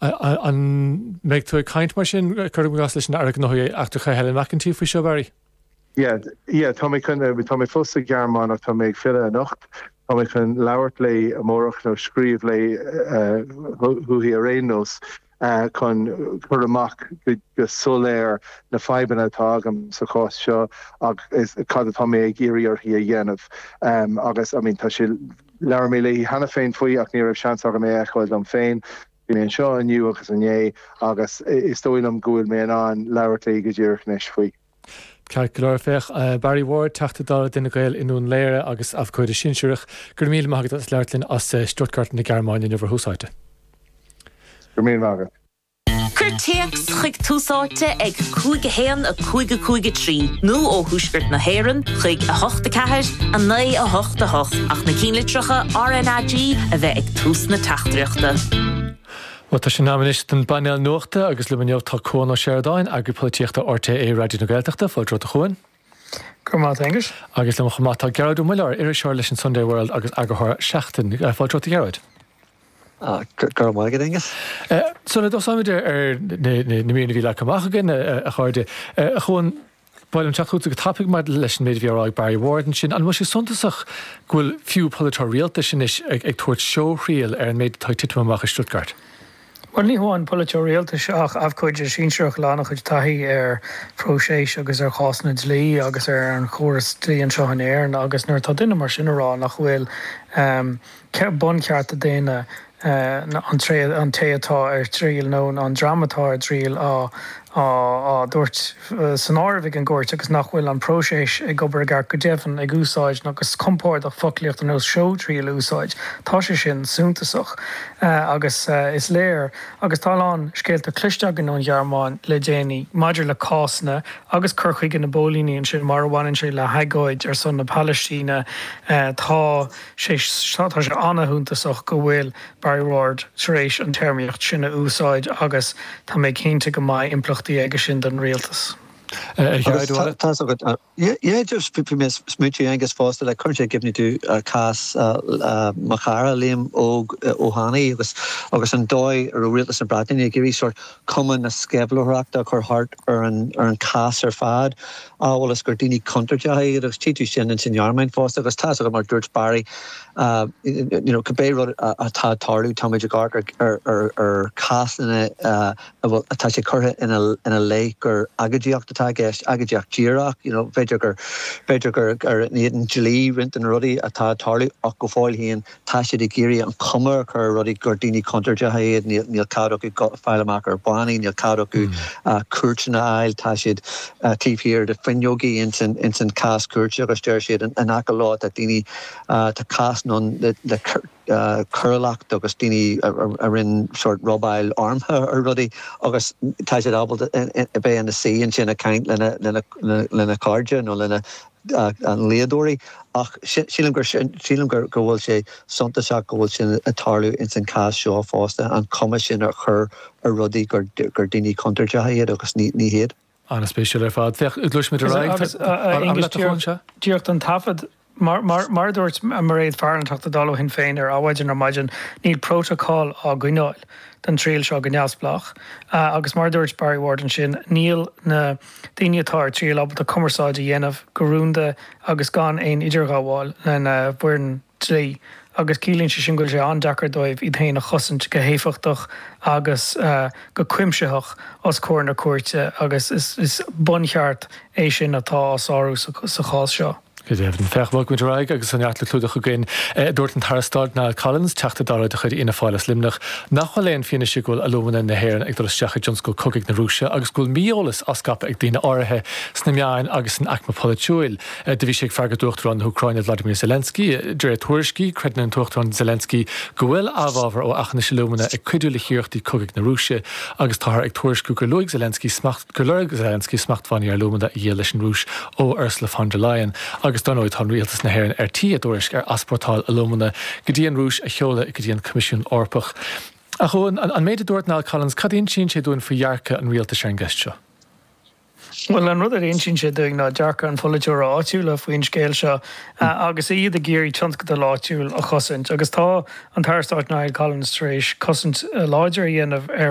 an méid tú caiint mar sin chu gas leis an airg nóí achtarcha Helen McEntee faoi seo Barry? Tá mé fusta gearmán ach tá méid fiile a nocht. Tá mé chun labhart le amórach nó scríomh le thuí a rénos chun chur amach go soléir na feiban atá agam sa chás seo ag cad atá mé ag géirí orthaí a dhéanamh. Agus tá sé leabhar mé le hena féin faoi ach ní raibh seans agam mé eáil am féin. Bhí mé an seo aniu agus ané agus is dóilm gúil mé an labhart le go ddíirchnéis faoi. Ceart go fech Barry Ward teachta duine gail inún léire agus afhcuid a sinseirich gur míle maigad as leirlinn as Stuttgart na Gearmáin in bhúsáide. Gur míle maigad. Curteax chuig túsáte ag cúige héan a cúige trí. Nó ó thuisgurt na héireann chuig a 8 a 9 a 8 ach na cínlitricha RNAG a bheith ag tús na teachtareachta. Tá sin náis den bainil nuachta agus le mneoh tá cóna sédáin agripolíochta RTA Radio na Gaeltachta fáil a chuin. Gurmát English. Agus le chumátá Gerardú Miller ar seir leis an Sunday World agus agathir seachtain fáil Gerard. Gurmát English. So le dosáidir ar na míonna bhí le amachgan a chuirde a chuin Bail an teachú go tapig mar leis an méid bhíráid Barry Warden sin, an mu sé suntasach ghfuil fiú polytar réalta sin is ag tuairt seoríal ar an méid tá titúach Stuttgart. Well, ní háin polytar réalta seach afhcuid a sinseach lánach chuid taithí ar próséis agus ar chásna lí agus ar an chóras trí an seohan éireann agus nuair tá duine mar sin rá nach bhfuil bon ceart a déine an téatá ar tríal nó an dramatá ar tríal dúirt san áirmhigh an gcuirt agus nach bhfuil an próséis ag gobar gar go défan ag úsáid agus compáir a folíocht an nó seo tríal úsáid. Tá sé sin súntasach agus is léir agus táán scéalta clisteag an Gearmáin le déanaí maidir le cásna agus curchuig na bólíníonn sin mar bhhainn sé le hagóid ar son na Palestína tá sé annathúntasach go bhfuil Barry Ward taréis an termíocht sinna úsáid agus tá méid cinnte go maiid implachtaí aige sin den réaltas. Just mé smúti agus fásta le chuirte gibni tú cás machara léim óhannaí agus an dóid ar réaltas an Bratainine gurí sort cuman na sceblóireachta chu hart ar an cás ar fad áhfuil is gur daoine contarteathaí agus títú sin in sin Gearmáin fásta agus tá go mar dúirt Barry cabbé rud atá tarlú táid agart ar cásanna atá sé chutha ina lé gur agadíocht gist agadeach díraach, beidir gur nían gelí rint an rudí atá tarlú ach go fáil híon tá sé de géirí an cumar chur rudí gur daoine contarteathaí níl cadach go feileach ar bánaí níl cadach go cuairtena ail tá siad tíhíir de finneogaí in san cás cuairte agus deir siad an aca lá a daoine tá cás non le curlacht agus daoine a rinn sort robail armthe ar rudí agus tá siad ábal a bé an na sí an sin a caint lena cardja nó lena an léadóí ach sílim gur bhfuil sé suntaach go bhfuil sin a tarlú in san cás seo fásta an cuma sin ar chur ar rudí gur daoine contarteathaí agus ní héad. An spéisiúil ar fád. Gluis mit Díocht an tafad mar dúirt mar réad fearan tuachta dalú hin féin ar áhaidir ar maidin níl protocol á gcuineáil den tríal seo gneasplach agus mar dúirt Barry Warden sin níl na daoinetá tríal ab a cumarsáid a dhéanamh goúnda agus gan éon idirgáháil lena bhuiirn trí agus cílíonn sé sin goil sé an dechar dóibh iad héana a chosint go héifachtach agus go cuimseach os cóir na cuairte agus is buncheart é sin atá ásáú sa chás seo. Go déobh an fechmhag go raig agus an neatla clúdach gin dúirt an tarastáid na Collins teachta dáid a chuir ina fáil limnach nachholléon fianna si ghfuil alúmana na héireann ag dosteach John go cogaigh na Rúise agus gúil míolalas ascapa ag daoine áirithe sna meáin agus an acma polúil de bhí sé feargad dúachtarán na Ucraine Vladimir Zelensky dre tuairiscí credan an tuachtarán Zelensky go bhfuil ábhábhar ó achna silúmana ag cuiúla hiíochttaí cogaigh na Rúise agus tá ag tuairiscú gur luigh Zelensky smachthaí ar lúmana i dhé leis an Rúis ó Ursula von der Leyen agus don óid an rialtas na héireann ar tí a dúiris ar asportáil alúmana go dtíon Rúis a cheola go dtíon Comisiún Orpach. A chuin an méid dúirt ná Collins cadíonn sin sé dún fahearcha an rialta sé an gceist seo. Well, an rud aon sin sé doing ná dearcha an folidúr áitiúil a faoin scéil seo agus iad a géirí tionsca de láitiúil a chosint agus tá an tarastáit ná Collins tar éis cosint láidir dhéanamh ar